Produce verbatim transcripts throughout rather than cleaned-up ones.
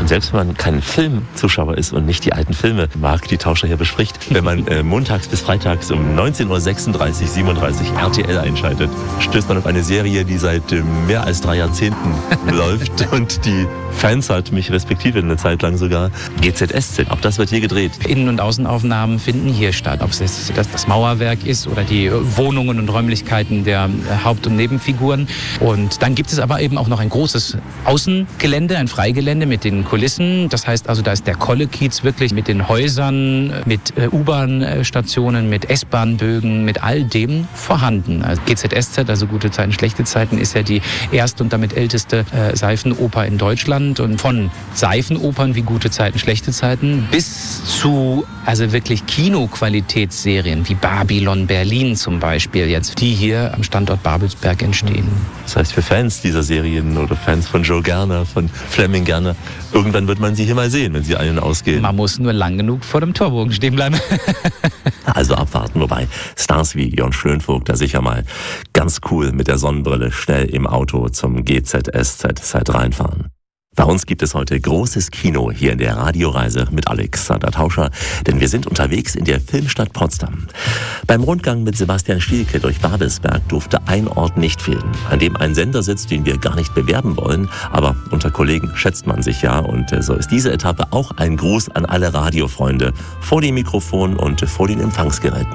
Und selbst wenn man kein Filmzuschauer ist und nicht die alten Filme mag, die Tauscher hier bespricht, wenn man äh, montags bis freitags um neunzehn Uhr sechsunddreißig, siebenunddreißig R T L einschaltet, stößt man auf eine Serie, die seit äh, mehr als drei Jahrzehnten läuft und die Fans hat, mich respektive eine Zeit lang sogar, G Z S Z. Auch das wird hier gedreht. Innen- und Außenaufnahmen finden hier statt. Ob es das, das Mauerwerk ist oder die Wohnungen und Räumlichkeiten der Haupt- und Nebenfiguren. Und dann gibt es aber eben auch noch ein großes Außengelände, ein Freigelände mit den Kulissen. Das heißt also, da ist der Kollekiez wirklich mit den Häusern, mit äh, U-Bahn-Stationen, mit S-Bahn-Bögen, mit all dem vorhanden. Also G Z S Z, also Gute Zeiten, Schlechte Zeiten, ist ja die erste und damit älteste äh, Seifenoper in Deutschland. Und von Seifenopern wie Gute Zeiten, Schlechte Zeiten bis zu also wirklich Kinoqualitätsserien wie Babylon Berlin zum Beispiel jetzt, die hier am Standort Babelsberg entstehen. Das heißt, für Fans dieser Serien oder Fans von Joe Gerner, von Fleming Gerner, irgendwann wird man sie hier mal sehen, wenn sie ein- und ausgehen. Man muss nur lang genug vor dem Torbogen stehen bleiben. Also abwarten, wobei Stars wie Jon Schönvogt da sicher mal ganz cool mit der Sonnenbrille schnell im Auto zum G Z S Z reinfahren. Bei uns gibt es heute großes Kino hier in der Radioreise mit Alexander Tauscher, denn wir sind unterwegs in der Filmstadt Potsdam. Beim Rundgang mit Sebastian Stielke durch Babelsberg durfte ein Ort nicht fehlen, an dem ein Sender sitzt, den wir gar nicht bewerben wollen, aber unter Kollegen schätzt man sich ja, und so ist diese Etappe auch ein Gruß an alle Radiofreunde vor dem Mikrofon und vor den Empfangsgeräten.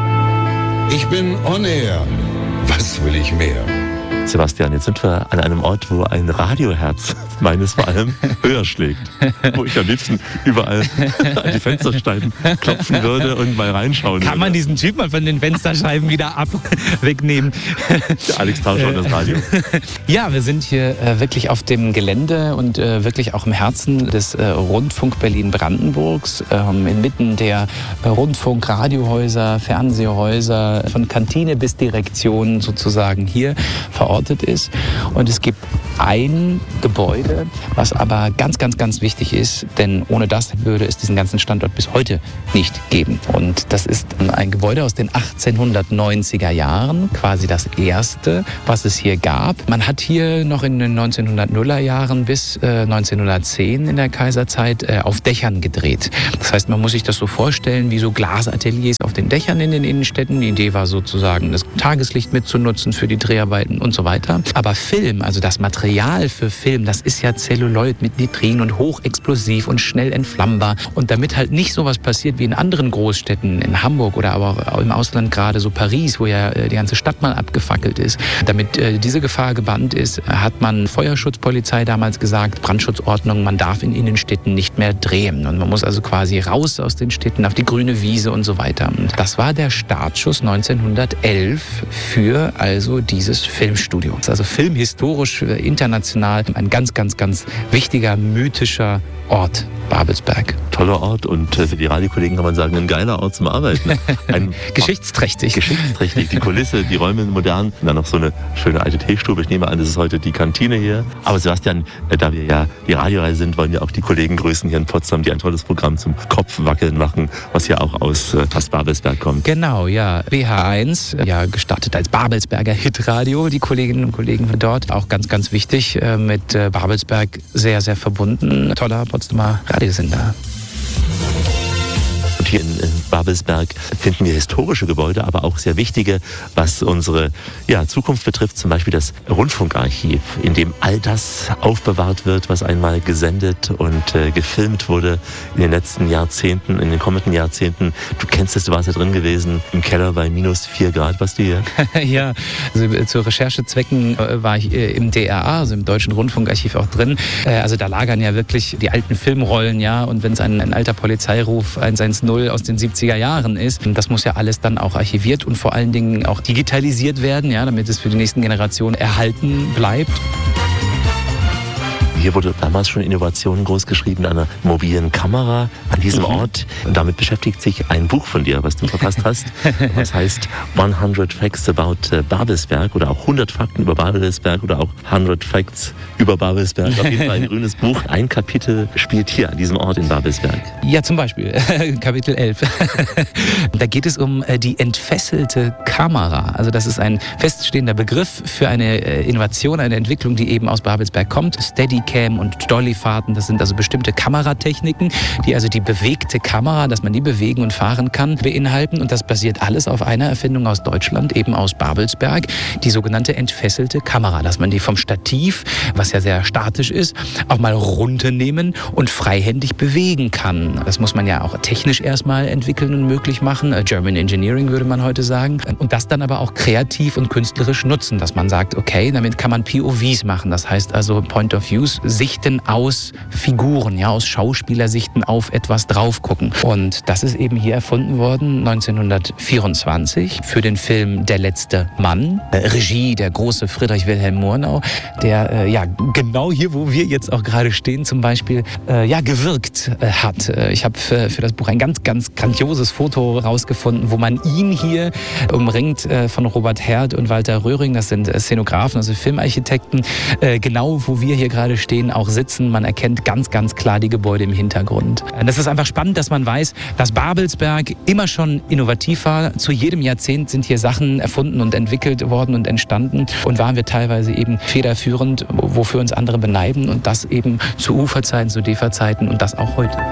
Ich bin on air. Was will ich mehr? Sebastian, jetzt sind wir an einem Ort, wo ein Radioherz, meines vor allem, höher schlägt. Wo ich am liebsten überall an die Fensterscheiben klopfen würde und mal reinschauen Kann würde. man diesen Typ mal von den Fensterscheiben wieder ab wegnehmen? Der Alex Tauscher und das Radio. Ja, wir sind hier äh, wirklich auf dem Gelände und äh, wirklich auch im Herzen des äh, Rundfunk Berlin-Brandenburgs, ähm, inmitten der äh, Rundfunk, Radiohäuser, Fernsehhäuser, von Kantine bis Direktion sozusagen hier verortet ist. Und es gibt ein Gebäude, was aber ganz, ganz, ganz wichtig ist, denn ohne das würde es diesen ganzen Standort bis heute nicht geben. Und das ist ein Gebäude aus den achtzehnhundertneunziger Jahren, quasi das erste, was es hier gab. Man hat hier noch in den neunzehnhundertnuller Jahren bis äh, neunzehnhundertzehn in der Kaiserzeit äh, auf Dächern gedreht. Das heißt, man muss sich das so vorstellen wie so Glasateliers auf den Dächern in den Innenstädten. Die Idee war sozusagen, das Tageslicht mitzunutzen für die Dreharbeiten und so weiter. Aber Film, also das Material für Film, das ist ja Zelluloid mit Nitrin und hochexplosiv und schnell entflammbar. Und damit halt nicht sowas passiert wie in anderen Großstädten, in Hamburg oder aber auch im Ausland, gerade so Paris, wo ja die ganze Stadt mal abgefackelt ist. Damit äh, diese Gefahr gebannt ist, hat man Feuerschutzpolizei damals gesagt, Brandschutzordnung, man darf in Innenstädten nicht mehr drehen. Und man muss also quasi raus aus den Städten auf die grüne Wiese und so weiter. Und das war der Startschuss neunzehnhundertelf für also dieses Filmstudio. Also filmhistorisch, international ein ganz, ganz, ganz wichtiger, mythischer Ort, Babelsberg. Toller Ort und für die Radiokollegen kann man sagen, ein geiler Ort zum Arbeiten. Ein Geschichtsträchtig. Geschichtsträchtig. Die Kulisse, die Räume modern. Und dann noch so eine schöne alte Teestube. Ich nehme an, das ist heute die Kantine hier. Aber Sebastian, da wir ja die Radioreise sind, wollen wir auch die Kollegen grüßen hier in Potsdam, die ein tolles Programm zum Kopfwackeln machen, was ja auch aus äh, fast Babelsberg kommt. Genau, ja. B H eins, ja, gestartet als Babelsberger Hitradio. Die Kolleginnen und Kollegen von dort, auch ganz, ganz wichtig, äh, mit äh, Babelsberg sehr, sehr verbunden. Toller Potsdamer Radiosender. Und hier in, in Babelsberg finden wir historische Gebäude, aber auch sehr wichtige, was unsere ja, Zukunft betrifft. Zum Beispiel das Rundfunkarchiv, in dem all das aufbewahrt wird, was einmal gesendet und äh, gefilmt wurde in den letzten Jahrzehnten, in den kommenden Jahrzehnten. Du kennst es, du warst ja drin gewesen, im Keller bei minus vier Grad, warst du hier? Ja, also zu Recherchezwecken äh, war ich äh, im D R A, also im Deutschen Rundfunkarchiv auch drin. Äh, also da lagern ja wirklich die alten Filmrollen, ja, und wenn es ein, ein alter Polizeiruf eins eins null aus den siebziger Jahren ist, das muss ja alles dann auch archiviert und vor allen Dingen auch digitalisiert werden, ja, damit es für die nächsten Generationen erhalten bleibt. Hier wurde damals schon Innovationen großgeschrieben, einer mobilen Kamera an diesem Ort. Und damit beschäftigt sich ein Buch von dir, was du verfasst hast. Das heißt hundert Facts about Babelsberg oder auch hundert Fakten über Babelsberg oder auch hundert Facts über Babelsberg. Auf jeden Fall ein grünes Buch. Ein Kapitel spielt hier an diesem Ort in Babelsberg. Ja, zum Beispiel Kapitel elf. Da geht es um die entfesselte Kamera. Also das ist ein feststehender Begriff für eine Innovation, eine Entwicklung, die eben aus Babelsberg kommt. Steadicam Steadicam und Dollyfahrten. Das sind also bestimmte Kameratechniken, die also die bewegte Kamera, dass man die bewegen und fahren kann, beinhalten. Und das basiert alles auf einer Erfindung aus Deutschland, eben aus Babelsberg, die sogenannte entfesselte Kamera, dass man die vom Stativ, was ja sehr statisch ist, auch mal runternehmen und freihändig bewegen kann. Das muss man ja auch technisch erstmal entwickeln und möglich machen. German Engineering würde man heute sagen. Und das dann aber auch kreativ und künstlerisch nutzen, dass man sagt, okay, damit kann man P O Vs machen. Das heißt also Point of Views, Sichten aus Figuren, ja, aus Schauspielersichten auf etwas drauf gucken. Und das ist eben hier erfunden worden neunzehnhundertvierundzwanzig für den Film Der letzte Mann. Äh, Regie der große Friedrich Wilhelm Murnau, der äh, ja genau hier, wo wir jetzt auch gerade stehen, zum Beispiel äh, ja gewirkt äh, hat. Äh, ich habe für, für das Buch ein ganz, ganz grandioses Foto rausgefunden, wo man ihn hier umringt äh, von Robert Herd und Walter Röhring, das sind äh, Szenografen, also Filmarchitekten, äh, genau wo wir hier gerade stehen, auch sitzen. Man erkennt ganz, ganz klar die Gebäude im Hintergrund. Äh, das ist einfach spannend, dass man weiß, dass Babelsberg immer schon innovativ war. Zu jedem Jahrzehnt sind hier Sachen erfunden und entwickelt worden und entstanden und waren wir teilweise eben federführend, wofür uns andere beneiden und das eben zu Uferzeiten, zu D E F A-Zeiten und das auch heute.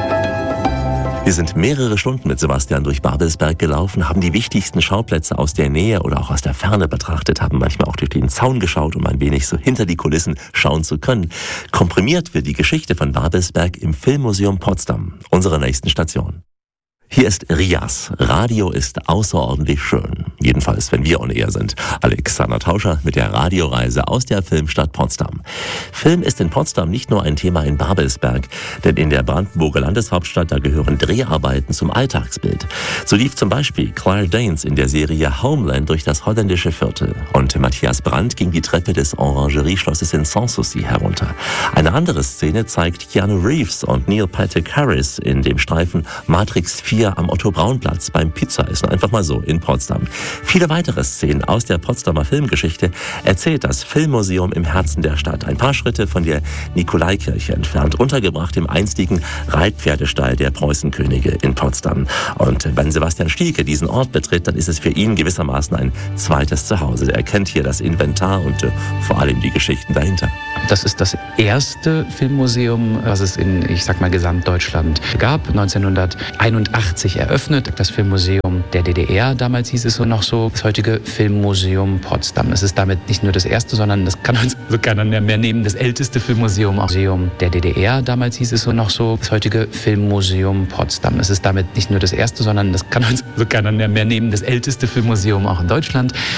Wir sind mehrere Stunden mit Sebastian durch Babelsberg gelaufen, haben die wichtigsten Schauplätze aus der Nähe oder auch aus der Ferne betrachtet, haben manchmal auch durch den Zaun geschaut, um ein wenig so hinter die Kulissen schauen zu können. Komprimiert wird die Geschichte von Babelsberg im Filmmuseum Potsdam, unserer nächsten Station. Hier ist Rias. Radio ist außerordentlich schön. Jedenfalls, wenn wir on air sind. Alexander Tauscher mit der Radioreise aus der Filmstadt Potsdam. Film ist in Potsdam nicht nur ein Thema in Babelsberg, denn in der Brandenburger Landeshauptstadt, da gehören Dreharbeiten zum Alltagsbild. So lief zum Beispiel Claire Danes in der Serie Homeland durch das holländische Viertel und Matthias Brandt ging die Treppe des Orangerieschlosses in Sanssouci herunter. Eine andere Szene zeigt Keanu Reeves und Neil Patrick Harris in dem Streifen Matrix vier am Otto-Braun-Platz beim Pizzaessen, einfach mal so in Potsdam. Viele weitere Szenen aus der Potsdamer Filmgeschichte erzählt das Filmmuseum im Herzen der Stadt. Ein paar Schritte von der Nikolaikirche entfernt, untergebracht im einstigen Reitpferdestall der Preußenkönige in Potsdam. Und wenn Sebastian Stielke diesen Ort betritt, dann ist es für ihn gewissermaßen ein zweites Zuhause. Er kennt hier das Inventar und äh, vor allem die Geschichten dahinter. Das ist das erste Filmmuseum, was es in, ich sag mal, Gesamtdeutschland gab. neunzehnhunderteinundachtzig eröffnet. Das Filmmuseum der D D R, damals hieß es noch so, das heutige Filmmuseum Potsdam. Es ist damit nicht nur das erste, sondern das kann uns so keiner mehr nehmen, das älteste Filmmuseum auch Museum der D D R. Damals hieß es noch so, das heutige Filmmuseum Potsdam. Es ist damit nicht nur das erste, sondern das kann uns so keiner mehr nehmen, das älteste Filmmuseum auch in Deutschland.